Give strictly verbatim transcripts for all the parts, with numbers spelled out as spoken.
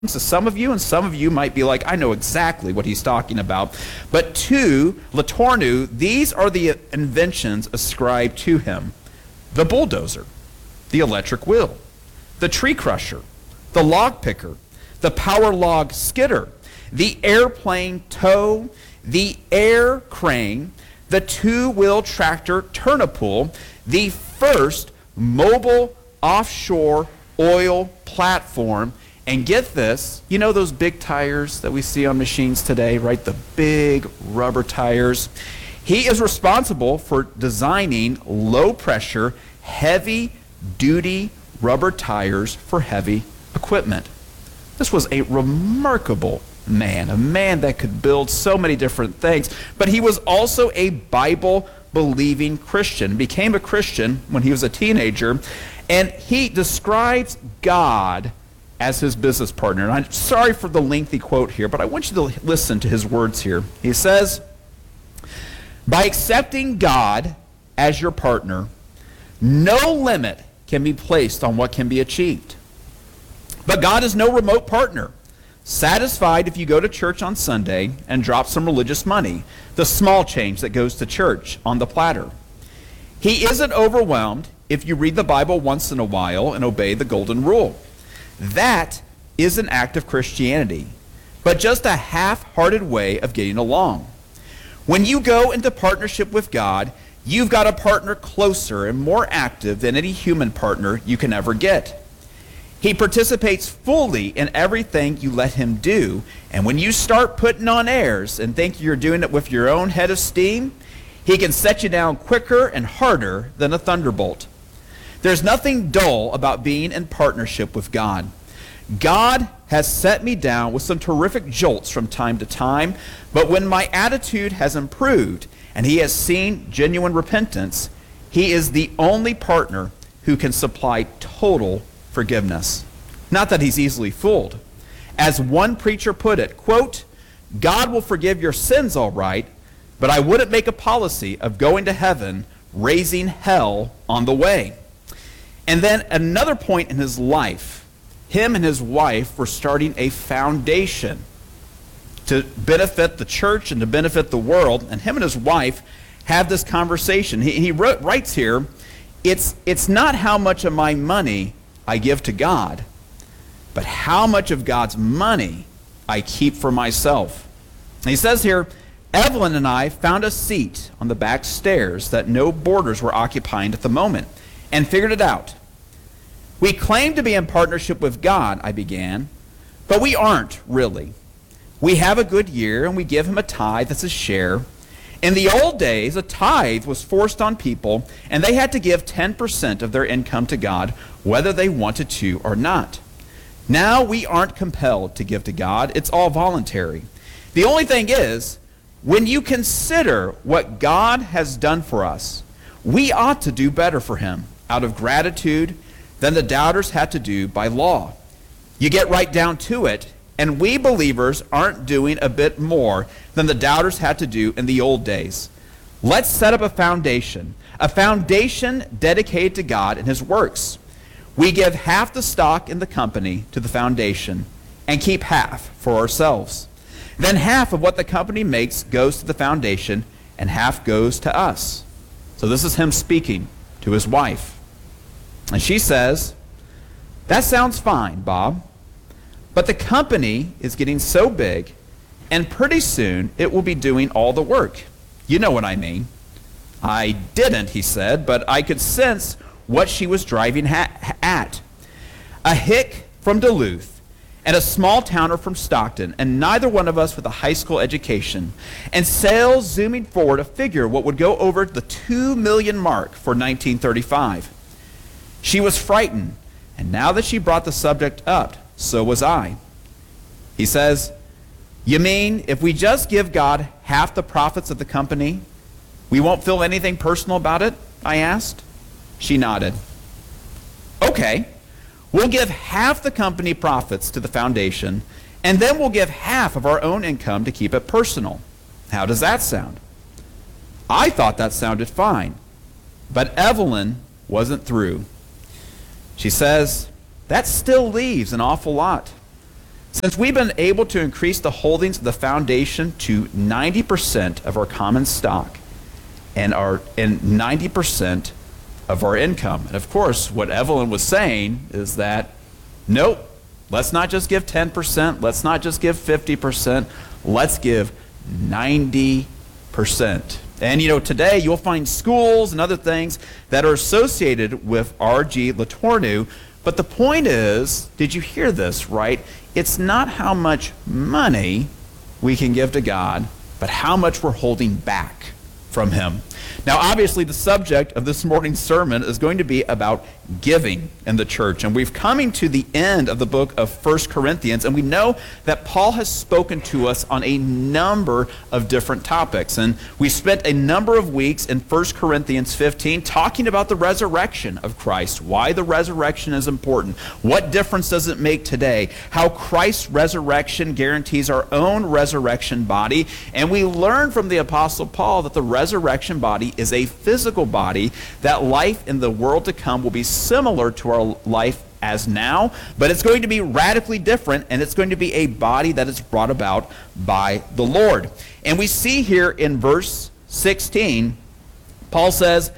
to some of you, and some of you might be like, I know exactly what he's talking about. But to Letourneau, these are the inventions ascribed to him. The bulldozer, the electric wheel, the tree crusher, the log picker, the power log skidder, the airplane tow, the air crane, the two-wheel tractor turnipool, the first mobile offshore oil platform. And get this, you know those big tires that we see on machines today, right? The big rubber tires. He is responsible for designing low-pressure, heavy-duty rubber tires for heavy equipment. This was a remarkable man, a man that could build so many different things. But he was also a Bible-believing Christian, became a Christian when he was a teenager, and he describes God as his business partner. And I'm sorry for the lengthy quote here, but I want you to listen to his words here. He says, by accepting God as your partner, no limit can be placed on what can be achieved. But God is no remote partner, satisfied if you go to church on Sunday and drop some religious money, the small change that goes to church on the platter. He isn't overwhelmed if you read the Bible once in a while and obey the golden rule. That is an act of Christianity, but just a half-hearted way of getting along. When you go into partnership with God, you've got a partner closer and more active than any human partner you can ever get. He participates fully in everything you let him do, and when you start putting on airs and think you're doing it with your own head of steam, he can set you down quicker and harder than a thunderbolt. There's nothing dull about being in partnership with God. God has set me down with some terrific jolts from time to time, but when my attitude has improved and he has seen genuine repentance, he is the only partner who can supply total forgiveness. Not that he's easily fooled. As one preacher put it, quote, God will forgive your sins all right, but I wouldn't make a policy of going to heaven, raising hell on the way. And then another point in his life, him and his wife were starting a foundation to benefit the church and to benefit the world. And him and his wife have this conversation. He, he wrote, writes here, it's, it's not how much of my money I give to God, but how much of God's money I keep for myself. And he says here, Evelyn and I found a seat on the back stairs that no boarders were occupying at the moment, and figured it out. We claim to be in partnership with God, I began, but we aren't really. We have a good year, and we give him a tithe that's his share. In the old days, a tithe was forced on people, and they had to give ten percent of their income to God, whether they wanted to or not. Now we aren't compelled to give to God. It's all voluntary. The only thing is, when you consider what God has done for us, we ought to do better for him out of gratitude than the doubters had to do by law. You get right down to it, and we believers aren't doing a bit more than the doubters had to do in the old days. Let's set up a foundation, a foundation dedicated to God and his works. We give half the stock in the company to the foundation and keep half for ourselves. Then half of what the company makes goes to the foundation and half goes to us. So this is him speaking to his wife. And she says, that sounds fine, Bob, but the company is getting so big, and pretty soon it will be doing all the work. You know what I mean. I didn't, he said, but I could sense what she was driving ha- at. A hick from Duluth and a small towner from Stockton, and neither one of us with a high school education, and sales zooming forward a figure what would go over the two million mark for nineteen thirty-five. She was frightened, and now that she brought the subject up, so was I. He says, you mean if we just give God half the profits of the company, we won't feel anything personal about it? I asked. She nodded. Okay, we'll give half the company profits to the foundation, and then we'll give half of our own income to keep it personal. How does that sound? I thought that sounded fine, but Evelyn wasn't through. She says, that still leaves an awful lot. Since we've been able to increase the holdings of the foundation to ninety percent of our common stock and our and ninety percent of our income. And of course, what Evelyn was saying is that, nope, let's not just give ten percent, let's not just give fifty percent, let's give ninety percent. And you know, today you'll find schools and other things that are associated with R G Letourneau. But the point is, did you hear this, right? It's not how much money we can give to God, but how much we're holding back from him. Now, obviously, the subject of this morning's sermon is going to be about giving in the church. And we've coming to the end of the book of First Corinthians, and we know that Paul has spoken to us on a number of different topics. And we spent a number of weeks in First Corinthians fifteen talking about the resurrection of Christ, why the resurrection is important, what difference does it make today, how Christ's resurrection guarantees our own resurrection body. And we learned from the Apostle Paul that the resurrection body is a physical body, that life in the world to come will be similar to our life as now, but it's going to be radically different, and it's going to be a body that is brought about by the Lord. And we see here in verse sixteen, Paul says,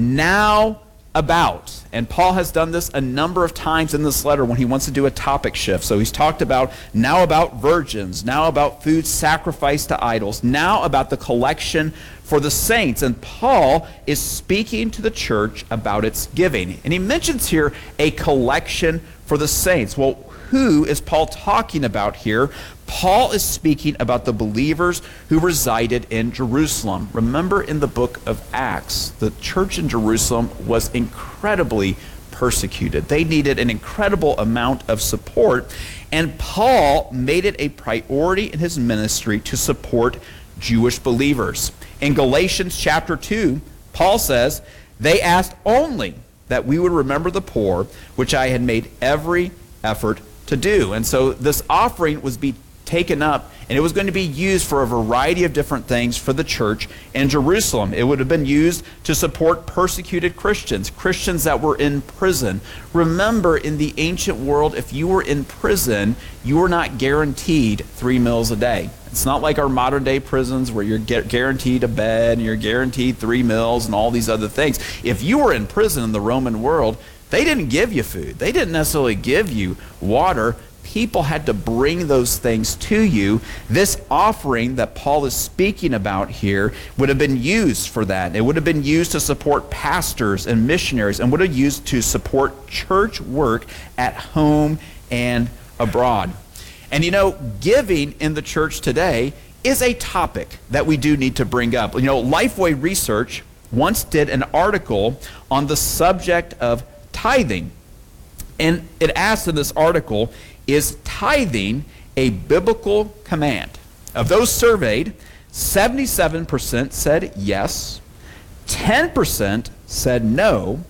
now about. And Paul has done this a number of times in this letter when he wants to do a topic shift. So he's talked about now about virgins, now about food sacrificed to idols, now about the collection for the saints. And Paul is speaking to the church about its giving. And he mentions here a collection for the saints. Well, who is Paul talking about here? Paul is speaking about the believers who resided in Jerusalem. Remember, in the book of Acts, the church in Jerusalem was incredibly persecuted. They needed an incredible amount of support, and Paul made it a priority in his ministry to support Jewish believers. In Galatians chapter two, Paul says, they asked only that we would remember the poor, which I had made every effort to do. And so this offering was be taken up, and it was going to be used for a variety of different things for the church in Jerusalem. It would have been used to support persecuted Christians, Christians that were in prison. Remember, in the ancient world, if you were in prison, you were not guaranteed three meals a day. It's not like our modern day prisons where you're guaranteed a bed and you're guaranteed three meals and all these other things. If you were in prison in the Roman world, they didn't give you food. They didn't necessarily give you water. People had to bring those things to you. This offering that Paul is speaking about here would have been used for that. It would have been used to support pastors and missionaries, and would have used to support church work at home and abroad. And you know, giving in the church today is a topic that we do need to bring up. You know, Lifeway Research once did an article on the subject of tithing. And it asked in this article, is tithing a biblical command? Of those surveyed, seventy-seven percent said yes, ten percent said no,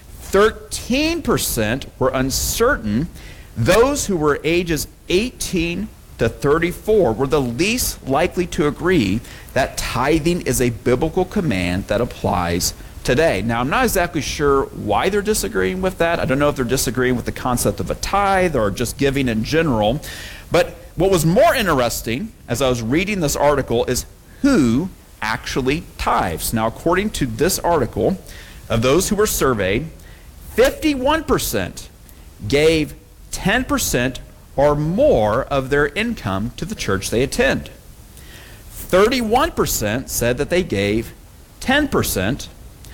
thirteen percent were uncertain. Those who were ages eighteen to thirty-four were the least likely to agree that tithing is a biblical command that applies today. Now, I'm not exactly sure why they're disagreeing with that. I don't know if they're disagreeing with the concept of a tithe or just giving in general. But what was more interesting as I was reading this article is who actually tithes. Now, according to this article, of those who were surveyed, fifty-one percent gave ten percent or more of their income to the church they attend. thirty-one percent said that they gave ten percent.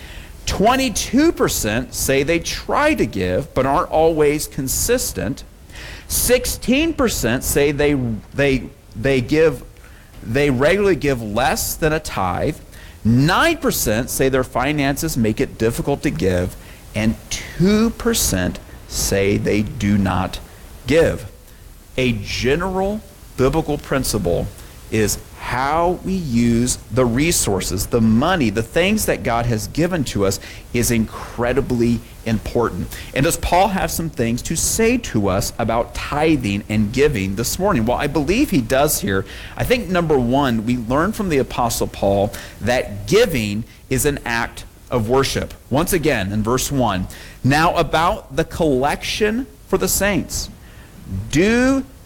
twenty-two percent say they try to give but aren't always consistent. sixteen percent say they they they give they regularly give less than a tithe. nine percent say their finances make it difficult to give, and two percent say they do not give. A general biblical principle is how we use the resources, the money, the things that God has given to us is incredibly important. And does Paul have some things to say to us about tithing and giving this morning? Well, I believe he does here. I think number one, we learn from the Apostle Paul that giving is an act of worship. Once again, in verse one, now about the collection for the saints. Do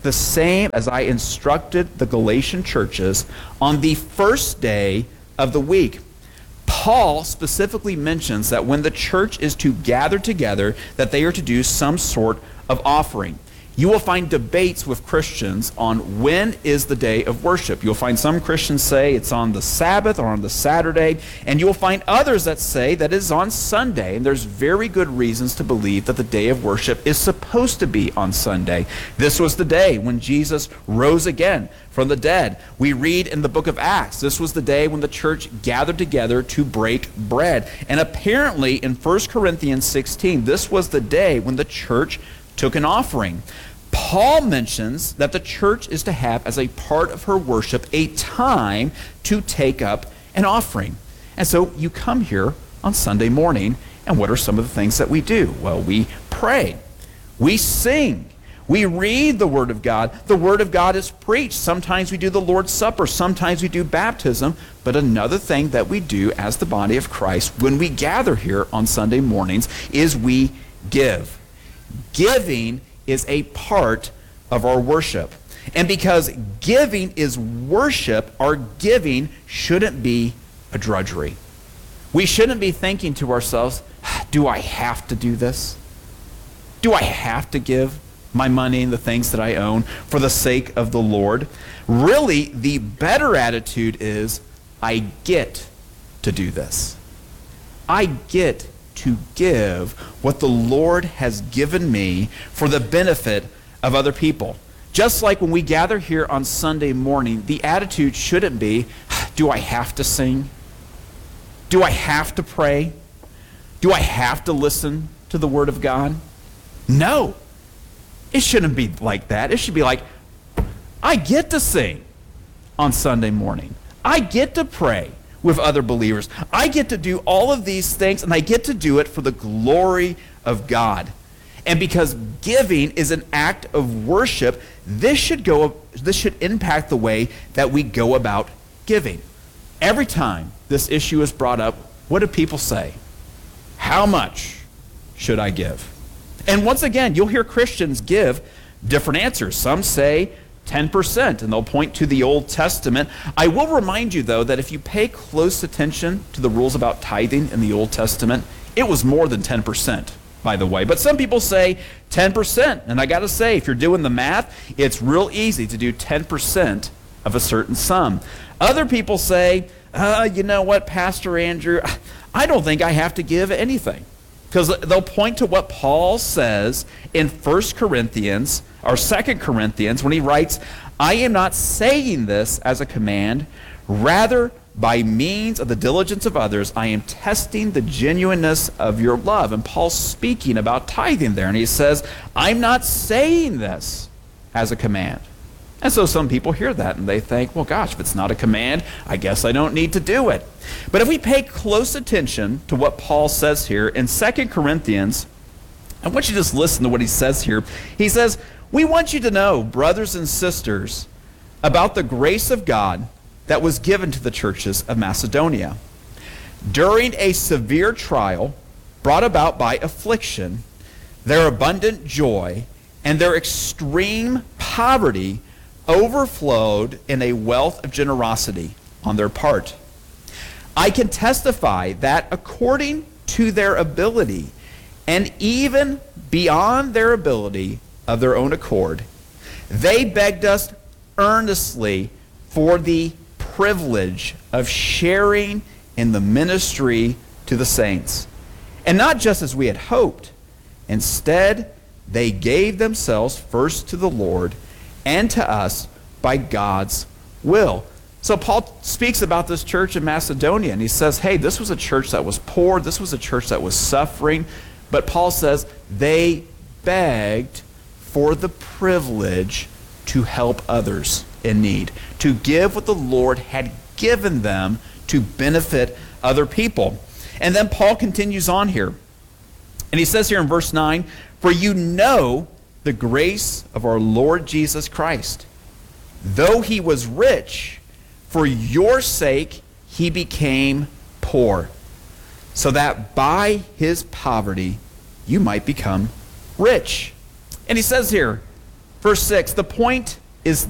the same as I instructed the Galatian churches on the first day of the week. Paul specifically mentions that when the church is to gather together, that they are to do some sort of offering. You will find debates with Christians on when is the day of worship. You'll find some Christians say it's on the Sabbath or on the Saturday, and you'll find others that say that it is on Sunday. And there's very good reasons to believe that the day of worship is supposed to be on Sunday. This was the day when Jesus rose again from the dead. We read in the book of Acts, this was the day when the church gathered together to break bread. And apparently in First Corinthians sixteen, this was the day when the church took an offering. Paul mentions that the church is to have as a part of her worship a time to take up an offering. And so you come here on Sunday morning, and what are some of the things that we do? Well, we pray, we sing, we read the Word of God. The Word of God is preached. Sometimes we do the Lord's Supper, sometimes we do baptism. But another thing that we do as the body of Christ when we gather here on Sunday mornings is we give. Giving is a part of our worship. And because giving is worship, our giving shouldn't be a drudgery. We shouldn't be thinking to ourselves, do I have to do this? Do I have to give my money and the things that I own for the sake of the Lord? Really, the better attitude is, I get to do this. I get to give what the Lord has given me for the benefit of other people. Just like when we gather here on Sunday morning, the attitude shouldn't be, do I have to sing? Do I have to pray? Do I have to listen to the Word of God? No. It shouldn't be like that. It should be like, I get to sing on Sunday morning. I get to pray with other believers. I get to do all of these things, and I get to do it for the glory of God. And because giving is an act of worship, this should go this should impact the way that we go about giving. Every time this issue is brought up, what do people say? How much should I give? And once again, you'll hear Christians give different answers. Some say ten percent, and they'll point to the Old Testament. I will remind you, though, that if you pay close attention to the rules about tithing in the Old Testament, it was more than ten percent, by the way. But some people say ten percent, and I got to say, if you're doing the math, it's real easy to do ten percent of a certain sum. Other people say, uh, you know what, Pastor Andrew, I don't think I have to give anything. Because they'll point to what Paul says in First Corinthians, or Second Corinthians, when he writes, I am not saying this as a command, rather by means of the diligence of others, I am testing the genuineness of your love. And Paul's speaking about tithing there, and he says, I'm not saying this as a command. And so some people hear that and they think, well, gosh, if it's not a command, I guess I don't need to do it. But if we pay close attention to what Paul says here in Second Corinthians, I want you to just listen to what he says here. He says, we want you to know, brothers and sisters, about the grace of God that was given to the churches of Macedonia. During a severe trial brought about by affliction, their abundant joy and their extreme poverty overflowed in a wealth of generosity on their part. I can testify that according to their ability, and even beyond their ability of their own accord, they begged us earnestly for the privilege of sharing in the ministry to the saints. And not just as we had hoped. Instead, they gave themselves first to the Lord and to us by God's will. So Paul speaks about this church in Macedonia, and he says, hey, this was a church that was poor, this was a church that was suffering, but Paul says they begged for the privilege to help others in need, to give what the Lord had given them to benefit other people. And then Paul continues on here, and he says here in verse nine, for you know the grace of our Lord Jesus Christ. Though he was rich, for your sake he became poor, so that by his poverty you might become rich. And he says here, Verse six, the point is